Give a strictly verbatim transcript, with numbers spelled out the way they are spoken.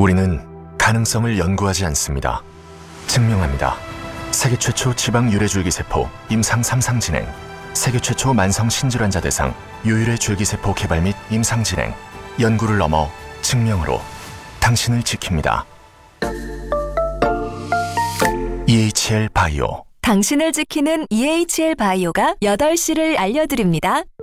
우리는 가능성을 연구하지 않습니다. 증명합니다. 세계 최초 지방 유래 줄기세포 임상 삼 상 진행, 세계 최초 만성 신질환자 대상 유유래 줄기세포 개발 및 임상 진행, 연구를 넘어 증명으로 당신을 지킵니다. 이에이치엘 바이오. 당신을 지키는 이에이치엘 바이오가 여덟 시를 알려드립니다.